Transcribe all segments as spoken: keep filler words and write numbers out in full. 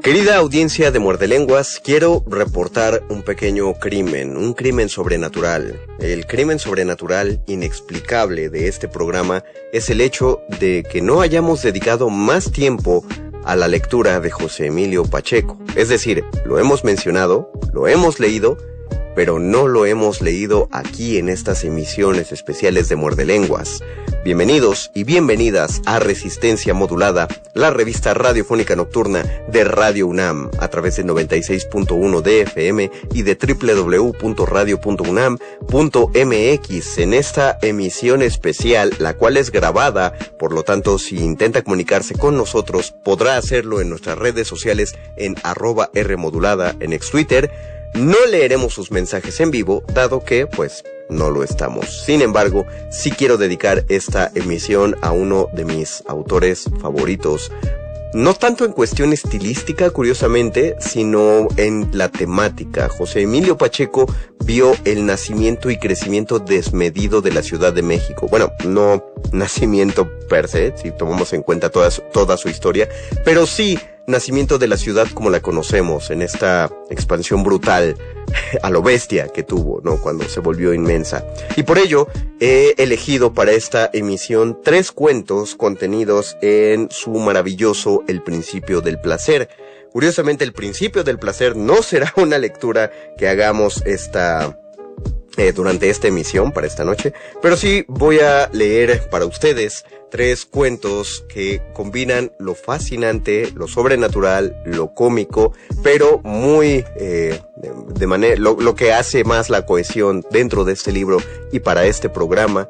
Querida audiencia de Muerde Lenguas, quiero reportar un pequeño crimen, un crimen sobrenatural. El crimen sobrenatural inexplicable de este programa es el hecho de que no hayamos dedicado más tiempo a la lectura de José Emilio Pacheco. Es decir, lo hemos mencionado, lo hemos leído, pero no lo hemos leído aquí en estas emisiones especiales de Muerde Lenguas. Bienvenidos y bienvenidas a Resistencia Modulada, la revista radiofónica nocturna de Radio UNAM, a través de noventa y seis punto uno de F M y de doble u doble u doble u punto radio punto unam punto m x. En esta emisión especial, la cual es grabada, por lo tanto, si intenta comunicarse con nosotros, podrá hacerlo en nuestras redes sociales en arroba Rmodulada en ex Twitter. No leeremos sus mensajes en vivo, dado que, pues, no lo estamos. Sin embargo, sí quiero dedicar esta emisión a uno de mis autores favoritos. No tanto en cuestión estilística, curiosamente, sino en la temática. José Emilio Pacheco vio el nacimiento y crecimiento desmedido de la Ciudad de México. Bueno, no nacimiento per se, si tomamos en cuenta toda su, toda su historia, pero sí nacimiento de la ciudad como la conocemos, en esta expansión brutal a lo bestia que tuvo, ¿no? Cuando se volvió inmensa. Y por ello he elegido para esta emisión tres cuentos contenidos en su maravilloso El Principio del Placer. Curiosamente, El Principio del Placer no será una lectura que hagamos esta eh, durante esta emisión para esta noche, pero sí voy a leer para ustedes tres cuentos que combinan lo fascinante, lo sobrenatural, lo cómico, pero muy eh, de, de manera lo, lo que hace más la cohesión dentro de este libro y para este programa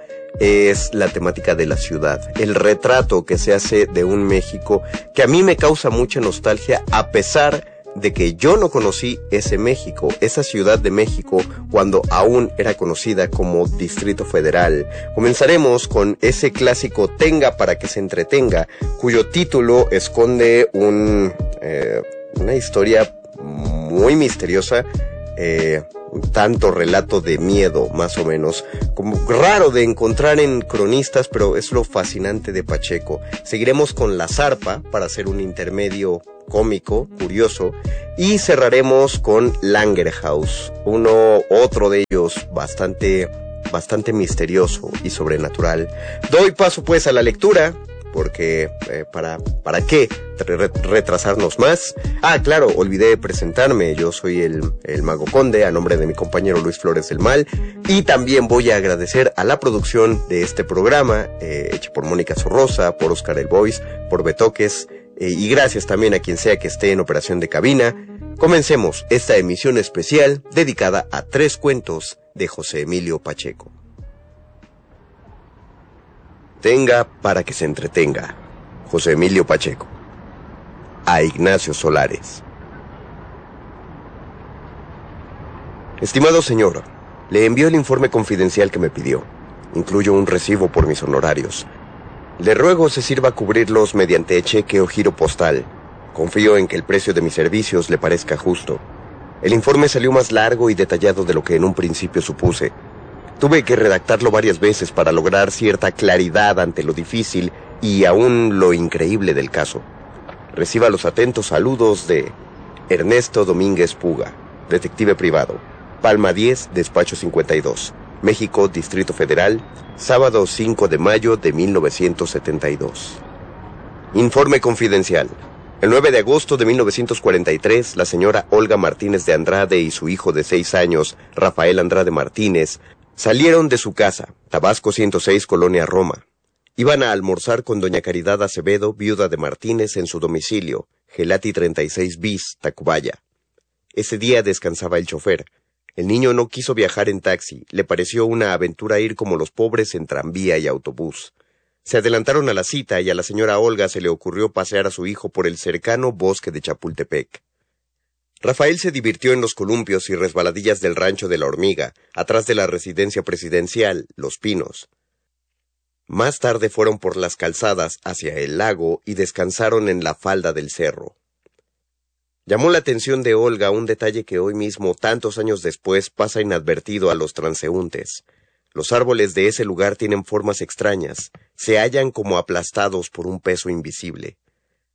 es la temática de la ciudad, el retrato que se hace de un México que a mí me causa mucha nostalgia, a pesar de que yo no conocí ese México, esa Ciudad de México, cuando aún era conocida como Distrito Federal. Comenzaremos con ese clásico Tenga para que se entretenga, cuyo título esconde un eh, una historia muy misteriosa, eh, un tanto relato de miedo, más o menos, como raro de encontrar en cronistas, pero es lo fascinante de Pacheco. Seguiremos con La Zarpa para hacer un intermedio cómico, curioso, y cerraremos con Langerhaus, uno, otro de ellos bastante, bastante misterioso y sobrenatural. Doy paso pues a la lectura, porque eh, para, ¿para qué retrasarnos más? Ah, claro, olvidé presentarme, yo soy el, el Mago Conde, a nombre de mi compañero Luis Flores del Mal, y también voy a agradecer a la producción de este programa, eh, hecha por Mónica Sorrosa, por Oscar El Boys, por Betoques, eh, y gracias también a quien sea que esté en operación de cabina. Comencemos esta emisión especial dedicada a tres cuentos de José Emilio Pacheco. Tenga para que se entretenga, José Emilio Pacheco. A Ignacio Solares. Estimado señor, le envío el informe confidencial que me pidió. Incluyo un recibo por mis honorarios. Le ruego se sirva a cubrirlos mediante cheque o giro postal. Confío en que el precio de mis servicios le parezca justo. El informe salió más largo y detallado de lo que en un principio supuse. Tuve que redactarlo varias veces para lograr cierta claridad ante lo difícil y aún lo increíble del caso. Reciba los atentos saludos de Ernesto Domínguez Puga, detective privado, Palma diez, despacho cincuenta y dos, México, Distrito Federal, sábado cinco de mayo de mil novecientos setenta y dos. Informe confidencial. El nueve de agosto de mil novecientos cuarenta y tres, la señora Olga Martínez de Andrade y su hijo de seis años, Rafael Andrade Martínez, salieron de su casa, Tabasco ciento seis, Colonia Roma. Iban a almorzar con doña Caridad Acevedo, viuda de Martínez, en su domicilio, Gelati treinta y seis bis, Tacubaya. Ese día descansaba el chofer. El niño no quiso viajar en taxi, le pareció una aventura ir como los pobres en tranvía y autobús. Se adelantaron a la cita y a la señora Olga se le ocurrió pasear a su hijo por el cercano bosque de Chapultepec. Rafael se divirtió en los columpios y resbaladillas del rancho de la Hormiga, atrás de la residencia presidencial, Los Pinos. Más tarde fueron por las calzadas hacia el lago y descansaron en la falda del cerro. Llamó la atención de Olga un detalle que hoy mismo, tantos años después, pasa inadvertido a los transeúntes. Los árboles de ese lugar tienen formas extrañas, se hallan como aplastados por un peso invisible.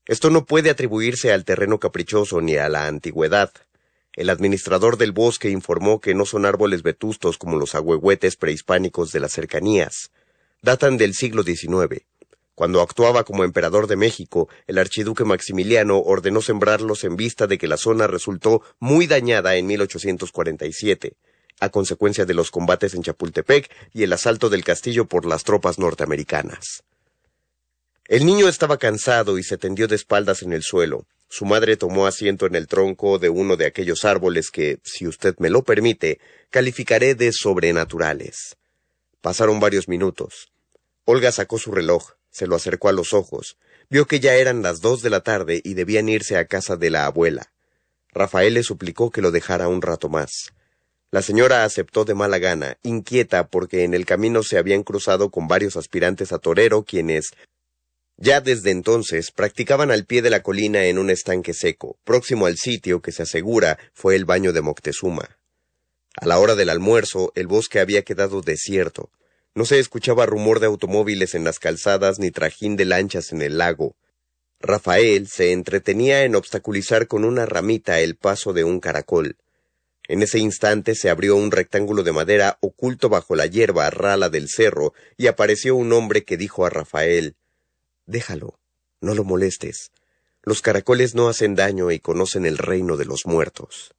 Esto no puede atribuirse al terreno caprichoso ni a la antigüedad. El administrador del bosque informó que no son árboles vetustos como los ahuehuetes prehispánicos de las cercanías. Datan del siglo diecinueve. Cuando actuaba como emperador de México, el archiduque Maximiliano ordenó sembrarlos en vista de que la zona resultó muy dañada en mil ochocientos cuarenta y siete, a consecuencia de los combates en Chapultepec y el asalto del castillo por las tropas norteamericanas. El niño estaba cansado y se tendió de espaldas en el suelo. Su madre tomó asiento en el tronco de uno de aquellos árboles que, si usted me lo permite, calificaré de sobrenaturales. Pasaron varios minutos. Olga sacó su reloj, se lo acercó a los ojos, vio que ya eran las dos de la tarde y debían irse a casa de la abuela. Rafael le suplicó que lo dejara un rato más. La señora aceptó de mala gana, inquieta porque en el camino se habían cruzado con varios aspirantes a torero quienes, ya desde entonces, practicaban al pie de la colina en un estanque seco, próximo al sitio que se asegura fue el baño de Moctezuma. A la hora del almuerzo, el bosque había quedado desierto. No se escuchaba rumor de automóviles en las calzadas ni trajín de lanchas en el lago. Rafael se entretenía en obstaculizar con una ramita el paso de un caracol. En ese instante se abrió un rectángulo de madera oculto bajo la hierba rala del cerro y apareció un hombre que dijo a Rafael: «Déjalo, no lo molestes. Los caracoles no hacen daño y conocen el reino de los muertos».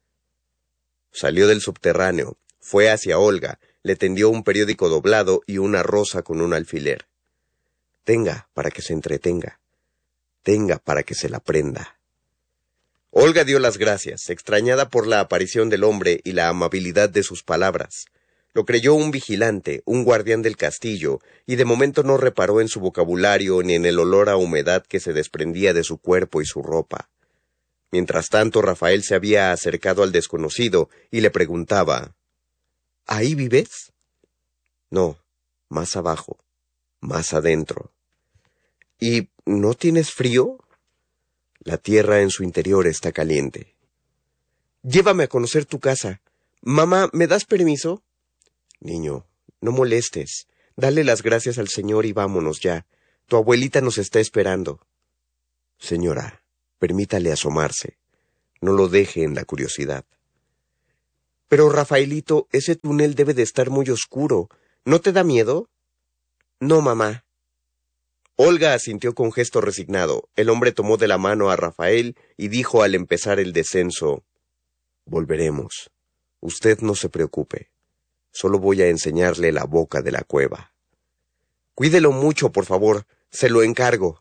Salió del subterráneo, fue hacia Olga, le tendió un periódico doblado y una rosa con un alfiler. «Tenga, para que se entretenga. Tenga, para que se la prenda». Olga dio las gracias, extrañada por la aparición del hombre y la amabilidad de sus palabras. Lo creyó un vigilante, un guardián del castillo, y de momento no reparó en su vocabulario ni en el olor a humedad que se desprendía de su cuerpo y su ropa. Mientras tanto, Rafael se había acercado al desconocido y le preguntaba: «¿Ahí vives?» «No, más abajo, más adentro». «¿Y no tienes frío?» «La tierra en su interior está caliente». «Llévame a conocer tu casa. Mamá, ¿me das permiso?» «Niño, no molestes. Dale las gracias al Señor y vámonos ya. Tu abuelita nos está esperando». «Señora, permítale asomarse. No lo deje en la curiosidad». «Pero, Rafaelito, ese túnel debe de estar muy oscuro. ¿No te da miedo?» «No, mamá». Olga asintió con gesto resignado. El hombre tomó de la mano a Rafael y dijo al empezar el descenso: «Volveremos. Usted no se preocupe. Solo voy a enseñarle la boca de la cueva. Cuídelo mucho, por favor. Se lo encargo».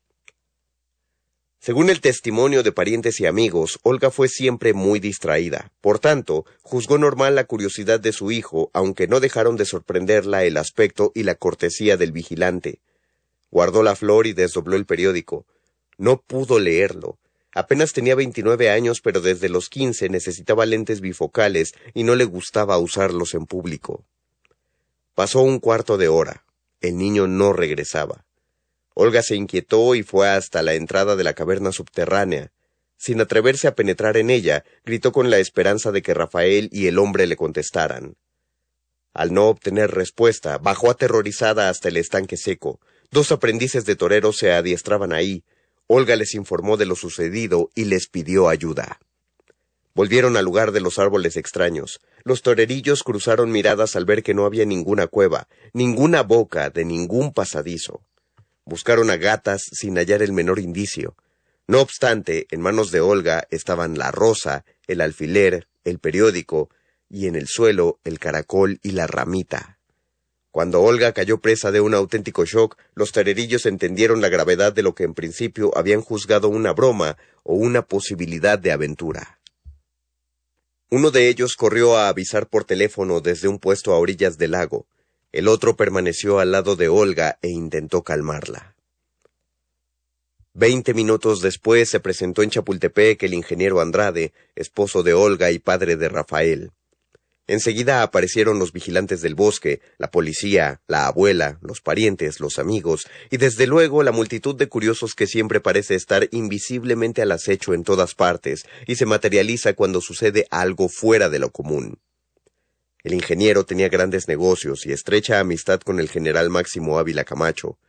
Según el testimonio de parientes y amigos, Olga fue siempre muy distraída. Por tanto, juzgó normal la curiosidad de su hijo, aunque no dejaron de sorprenderla el aspecto y la cortesía del vigilante. Guardó la flor y desdobló el periódico. No pudo leerlo. Apenas tenía veintinueve años, pero desde los quince necesitaba lentes bifocales y no le gustaba usarlos en público. Pasó un cuarto de hora. El niño no regresaba. Olga se inquietó y fue hasta la entrada de la caverna subterránea. Sin atreverse a penetrar en ella, gritó con la esperanza de que Rafael y el hombre le contestaran. Al no obtener respuesta, bajó aterrorizada hasta el estanque seco. Dos aprendices de toreros se adiestraban ahí. Olga les informó de lo sucedido y les pidió ayuda. Volvieron al lugar de los árboles extraños. Los torerillos cruzaron miradas al ver que no había ninguna cueva, ninguna boca de ningún pasadizo. Buscaron a gatas sin hallar el menor indicio. No obstante, en manos de Olga estaban la rosa, el alfiler, el periódico, y en el suelo el caracol y la ramita. Cuando Olga cayó presa de un auténtico shock, los torerillos entendieron la gravedad de lo que en principio habían juzgado una broma o una posibilidad de aventura. Uno de ellos corrió a avisar por teléfono desde un puesto a orillas del lago. El otro permaneció al lado de Olga e intentó calmarla. Veinte minutos después se presentó en Chapultepec el ingeniero Andrade, esposo de Olga y padre de Rafael. Enseguida aparecieron los vigilantes del bosque, la policía, la abuela, los parientes, los amigos, y desde luego la multitud de curiosos que siempre parece estar invisiblemente al acecho en todas partes, y se materializa cuando sucede algo fuera de lo común. El ingeniero tenía grandes negocios y estrecha amistad con el general Máximo Ávila Camacho.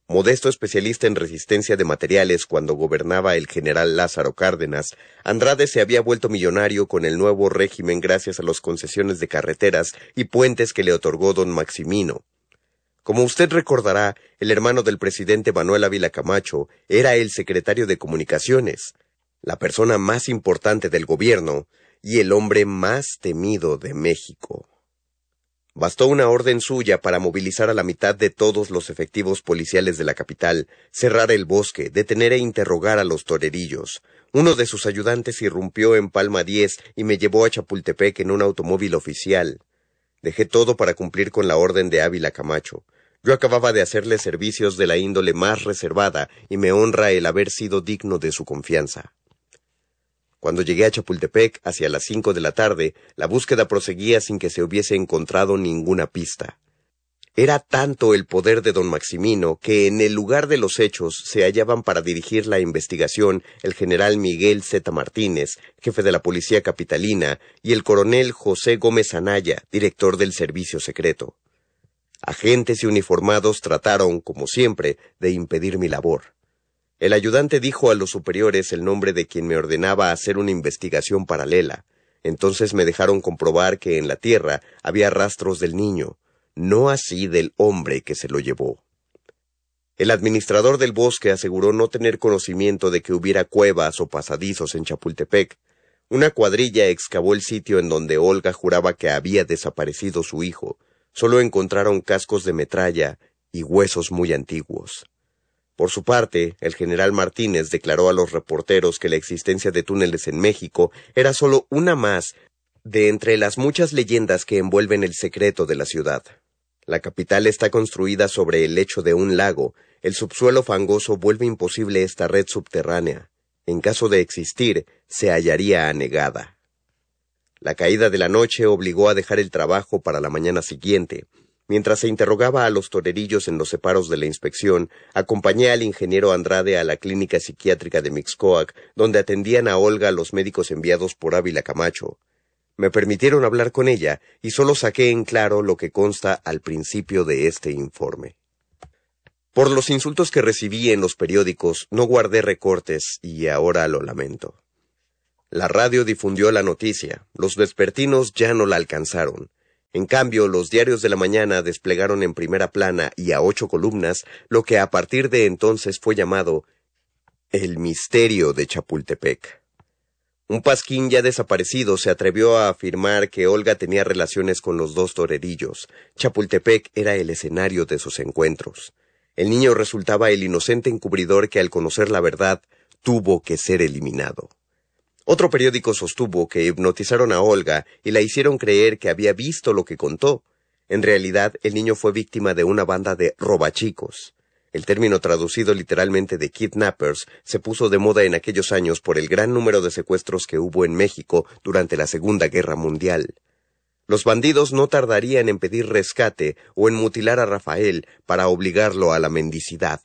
Modesto especialista en resistencia de materiales cuando gobernaba el general Lázaro Cárdenas, Andrade se había vuelto millonario con el nuevo régimen gracias a las concesiones de carreteras y puentes que le otorgó don Maximino. Como usted recordará, el hermano del presidente Manuel Ávila Camacho era el secretario de Comunicaciones, la persona más importante del gobierno y el hombre más temido de México. Bastó una orden suya para movilizar a la mitad de todos los efectivos policiales de la capital, cerrar el bosque, detener e interrogar a los torerillos. Uno de sus ayudantes irrumpió en Palma diez y me llevó a Chapultepec en un automóvil oficial. Dejé todo para cumplir con la orden de Ávila Camacho. Yo acababa de hacerle servicios de la índole más reservada y me honra el haber sido digno de su confianza. Cuando llegué a Chapultepec, hacia las cinco de la tarde, la búsqueda proseguía sin que se hubiese encontrado ninguna pista. Era tanto el poder de don Maximino que en el lugar de los hechos se hallaban para dirigir la investigación el general Miguel Zeta Martínez, jefe de la policía capitalina, y el coronel José Gómez Anaya, director del servicio secreto. Agentes y uniformados trataron, como siempre, de impedir mi labor. El ayudante dijo a los superiores el nombre de quien me ordenaba hacer una investigación paralela. Entonces me dejaron comprobar que en la tierra había rastros del niño, no así del hombre que se lo llevó. El administrador del bosque aseguró no tener conocimiento de que hubiera cuevas o pasadizos en Chapultepec. Una cuadrilla excavó el sitio en donde Olga juraba que había desaparecido su hijo. Solo encontraron cascos de metralla y huesos muy antiguos. Por su parte, el general Martínez declaró a los reporteros que la existencia de túneles en México era solo una más de entre las muchas leyendas que envuelven el secreto de la ciudad. La capital está construida sobre el lecho de un lago. El subsuelo fangoso vuelve imposible esta red subterránea. En caso de existir, se hallaría anegada. La caída de la noche obligó a dejar el trabajo para la mañana siguiente. Mientras se interrogaba a los torerillos en los separos de la inspección, acompañé al ingeniero Andrade a la clínica psiquiátrica de Mixcoac, donde atendían a Olga los médicos enviados por Ávila Camacho. Me permitieron hablar con ella y solo saqué en claro lo que consta al principio de este informe. Por los insultos que recibí en los periódicos, no guardé recortes y ahora lo lamento. La radio difundió la noticia, los vespertinos ya no la alcanzaron. En cambio, los diarios de la mañana desplegaron en primera plana y a ocho columnas lo que a partir de entonces fue llamado El misterio de Chapultepec. Un pasquín ya desaparecido se atrevió a afirmar que Olga tenía relaciones con los dos torerillos. Chapultepec era el escenario de sus encuentros. El niño resultaba el inocente encubridor que al conocer la verdad tuvo que ser eliminado. Otro periódico sostuvo que hipnotizaron a Olga y la hicieron creer que había visto lo que contó. En realidad, el niño fue víctima de una banda de robachicos. El término traducido literalmente de kidnappers se puso de moda en aquellos años por el gran número de secuestros que hubo en México durante la Segunda Guerra Mundial. Los bandidos no tardarían en pedir rescate o en mutilar a Rafael para obligarlo a la mendicidad.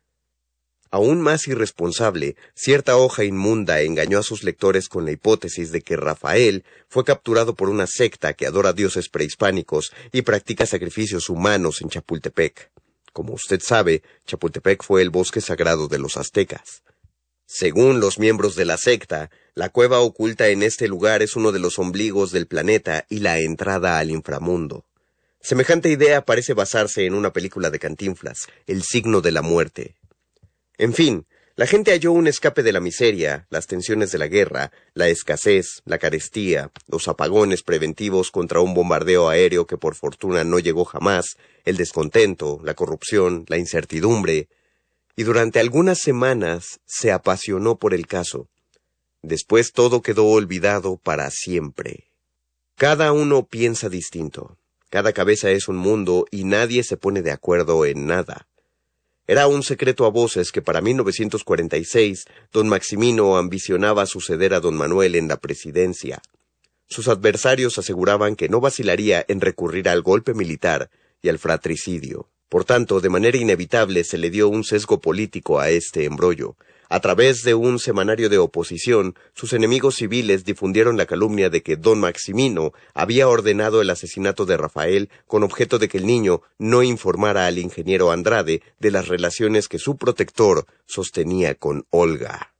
Aún más irresponsable, cierta hoja inmunda engañó a sus lectores con la hipótesis de que Rafael fue capturado por una secta que adora dioses prehispánicos y practica sacrificios humanos en Chapultepec. Como usted sabe, Chapultepec fue el bosque sagrado de los aztecas. Según los miembros de la secta, la cueva oculta en este lugar es uno de los ombligos del planeta y la entrada al inframundo. Semejante idea parece basarse en una película de Cantinflas, El signo de la muerte. En fin, la gente halló un escape de la miseria, las tensiones de la guerra, la escasez, la carestía, los apagones preventivos contra un bombardeo aéreo que por fortuna no llegó jamás, el descontento, la corrupción, la incertidumbre, y durante algunas semanas se apasionó por el caso. Después todo quedó olvidado para siempre. Cada uno piensa distinto, cada cabeza es un mundo y nadie se pone de acuerdo en nada. Era un secreto a voces que para mil novecientos cuarenta y seis don Maximino ambicionaba suceder a don Manuel en la presidencia. Sus adversarios aseguraban que no vacilaría en recurrir al golpe militar y al fratricidio. Por tanto, de manera inevitable se le dio un sesgo político a este embrollo. A través de un semanario de oposición, sus enemigos civiles difundieron la calumnia de que don Maximino había ordenado el asesinato de Rafael con objeto de que el niño no informara al ingeniero Andrade de las relaciones que su protector sostenía con Olga.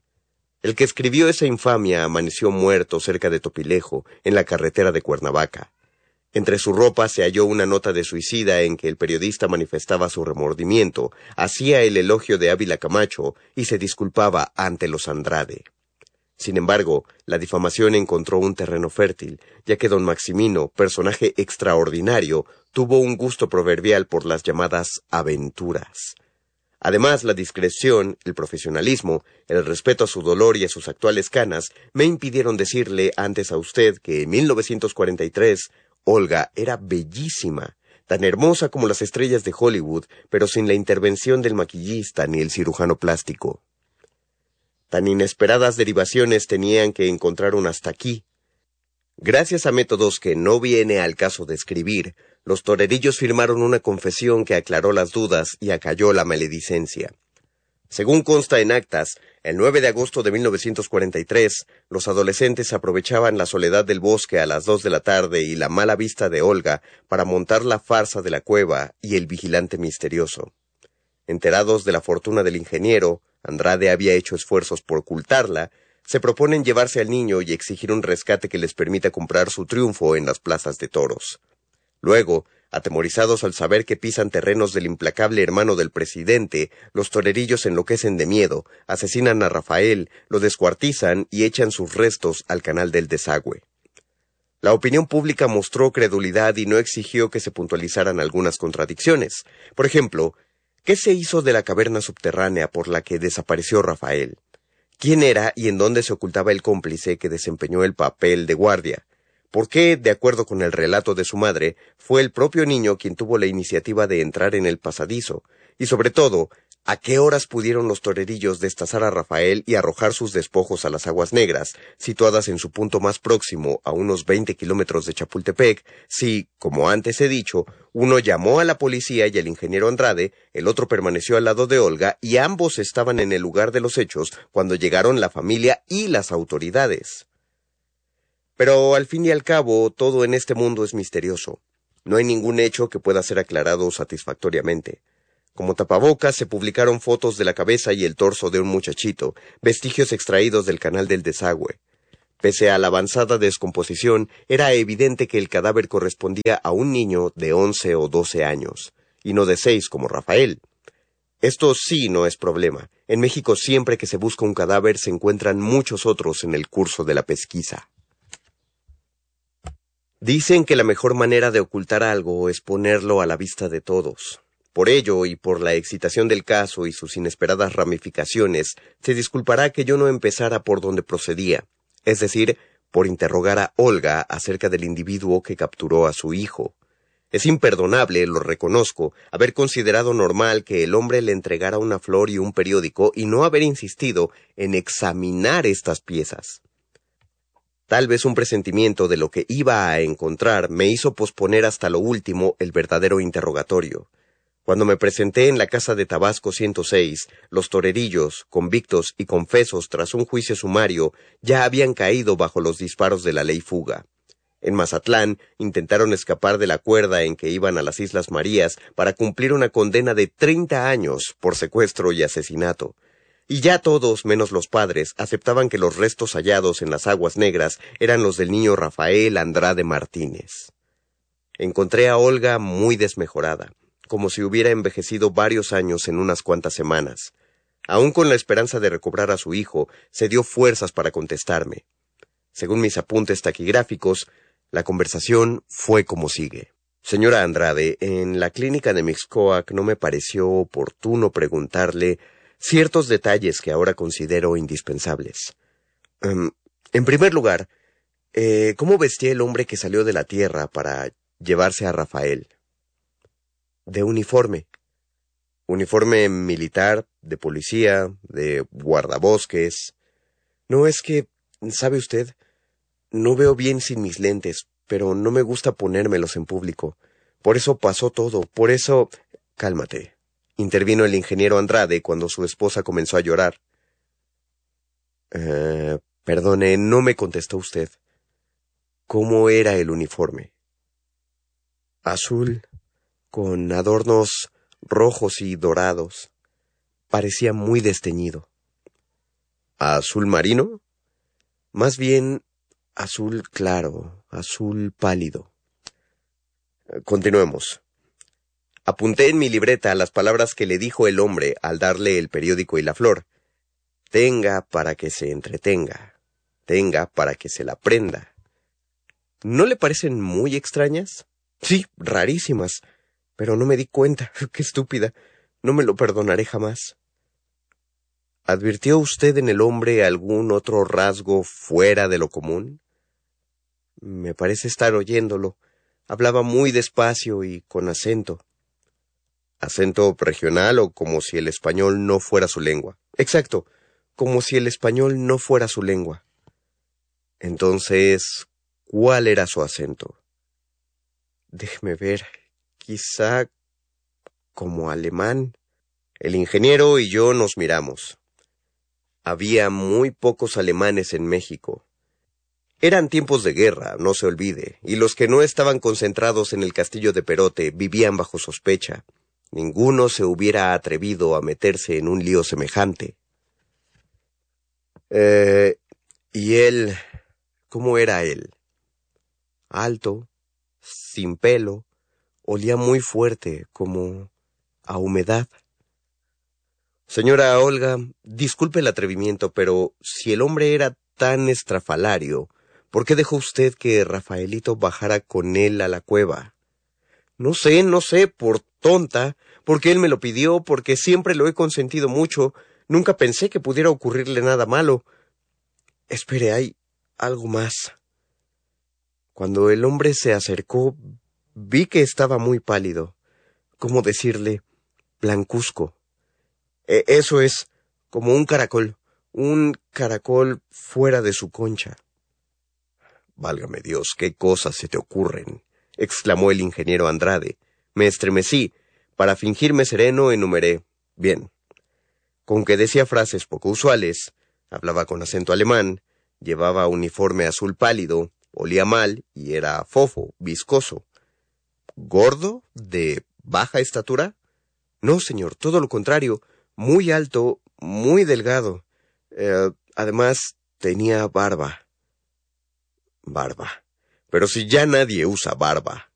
El que escribió esa infamia amaneció muerto cerca de Topilejo, en la carretera de Cuernavaca. Entre su ropa se halló una nota de suicida en que el periodista manifestaba su remordimiento, hacía el elogio de Ávila Camacho y se disculpaba ante los Andrade. Sin embargo, la difamación encontró un terreno fértil, ya que don Maximino, personaje extraordinario, tuvo un gusto proverbial por las llamadas aventuras. Además, la discreción, el profesionalismo, el respeto a su dolor y a sus actuales canas me impidieron decirle antes a usted que en mil novecientos cuarenta y tres Olga era bellísima, tan hermosa como las estrellas de Hollywood, pero sin la intervención del maquillista ni el cirujano plástico. Tan inesperadas derivaciones tenían que encontrar un hasta aquí. Gracias a métodos que no viene al caso describir, los torerillos firmaron una confesión que aclaró las dudas y acalló la maledicencia. Según consta en actas, el nueve de agosto de mil novecientos cuarenta y tres, los adolescentes aprovechaban la soledad del bosque a las dos de la tarde y la mala vista de Olga para montar la farsa de la cueva y el vigilante misterioso. Enterados de la fortuna del ingeniero, Andrade había hecho esfuerzos por ocultarla, se proponen llevarse al niño y exigir un rescate que les permita comprar su triunfo en las plazas de toros. Luego, atemorizados al saber que pisan terrenos del implacable hermano del presidente, los torerillos enloquecen de miedo, asesinan a Rafael, lo descuartizan y echan sus restos al canal del desagüe. La opinión pública mostró credulidad y no exigió que se puntualizaran algunas contradicciones. Por ejemplo, ¿qué se hizo de la caverna subterránea por la que desapareció Rafael? ¿Quién era y en dónde se ocultaba el cómplice que desempeñó el papel de guardia? ¿Por qué, de acuerdo con el relato de su madre, fue el propio niño quien tuvo la iniciativa de entrar en el pasadizo? Y sobre todo, ¿a qué horas pudieron los torerillos destazar a Rafael y arrojar sus despojos a las aguas negras, situadas en su punto más próximo, a unos veinte kilómetros de Chapultepec, si, como antes he dicho, uno llamó a la policía y al ingeniero Andrade, el otro permaneció al lado de Olga y ambos estaban en el lugar de los hechos cuando llegaron la familia y las autoridades? Pero al fin y al cabo, todo en este mundo es misterioso. No hay ningún hecho que pueda ser aclarado satisfactoriamente. Como tapabocas se publicaron fotos de la cabeza y el torso de un muchachito, vestigios extraídos del canal del desagüe. Pese a la avanzada descomposición, era evidente que el cadáver correspondía a un niño de once o doce años, y no de seis como Rafael. Esto sí no es problema. En México siempre que se busca un cadáver se encuentran muchos otros en el curso de la pesquisa. Dicen que la mejor manera de ocultar algo es ponerlo a la vista de todos. Por ello, y por la excitación del caso y sus inesperadas ramificaciones, se disculpará que yo no empezara por donde procedía, es decir, por interrogar a Olga acerca del individuo que capturó a su hijo. Es imperdonable, lo reconozco, haber considerado normal que el hombre le entregara una flor y un periódico y no haber insistido en examinar estas piezas. Tal vez un presentimiento de lo que iba a encontrar me hizo posponer hasta lo último el verdadero interrogatorio. Cuando me presenté en la casa de Tabasco ciento seis, los torerillos, convictos y confesos tras un juicio sumario, ya habían caído bajo los disparos de la ley fuga. En Mazatlán, intentaron escapar de la cuerda en que iban a las Islas Marías para cumplir una condena de treinta años por secuestro y asesinato. Y ya todos, menos los padres, aceptaban que los restos hallados en las aguas negras eran los del niño Rafael Andrade Martínez. Encontré a Olga muy desmejorada, como si hubiera envejecido varios años en unas cuantas semanas. Aún con la esperanza de recobrar a su hijo, se dio fuerzas para contestarme. Según mis apuntes taquigráficos, la conversación fue como sigue. Señora Andrade, en la clínica de Mixcoac no me pareció oportuno preguntarle ciertos detalles que ahora considero indispensables. Um, en primer lugar, eh, ¿cómo vestía el hombre que salió de la tierra para llevarse a Rafael? De uniforme. Uniforme militar, de policía, de guardabosques. No, es que, ¿sabe usted? No veo bien sin mis lentes, pero no me gusta ponérmelos en público. Por eso pasó todo, por eso... Cálmate. Intervino el ingeniero Andrade cuando su esposa comenzó a llorar. Eh, perdone, no me contestó usted. ¿Cómo era el uniforme? Azul, con adornos rojos y dorados. Parecía muy desteñido. ¿Azul marino? Más bien azul claro, azul pálido. Continuemos. Apunté en mi libreta las palabras que le dijo el hombre al darle el periódico y la flor. Tenga para que se entretenga. Tenga para que se la prenda. ¿No le parecen muy extrañas? Sí, rarísimas. Pero no me di cuenta. ¡Qué estúpida! No me lo perdonaré jamás. ¿Advirtió usted en el hombre algún otro rasgo fuera de lo común? Me parece estar oyéndolo. Hablaba muy despacio y con acento. ¿Acento regional o como si el español no fuera su lengua? Exacto, como si el español no fuera su lengua. Entonces, ¿cuál era su acento? Déjeme ver, quizá como alemán. El ingeniero y yo nos miramos. Había muy pocos alemanes en México. Eran tiempos de guerra, no se olvide, y los que no estaban concentrados en el castillo de Perote vivían bajo sospecha. Ninguno se hubiera atrevido a meterse en un lío semejante. Eh, ¿y él? ¿Cómo era él? Alto, sin pelo, olía muy fuerte, como a humedad. Señora Olga, disculpe el atrevimiento, pero si el hombre era tan estrafalario, ¿por qué dejó usted que Rafaelito bajara con él a la cueva? No sé, no sé, por tonta, porque él me lo pidió, porque siempre lo he consentido mucho, nunca pensé que pudiera ocurrirle nada malo. Espere, hay algo más. Cuando el hombre se acercó, vi que estaba muy pálido. ¿Cómo decirle? Blancuzco. E- eso es, como un caracol, un caracol fuera de su concha. Válgame Dios, qué cosas se te ocurren, exclamó el ingeniero Andrade. Me estremecí. Para fingirme sereno enumeré. Bien. Con que decía frases poco usuales, hablaba con acento alemán, llevaba uniforme azul pálido, olía mal y era fofo, viscoso. ¿Gordo? ¿De baja estatura? No, señor, todo lo contrario, muy alto, muy delgado. Eh, además, tenía barba. Barba. Pero si ya nadie usa barba.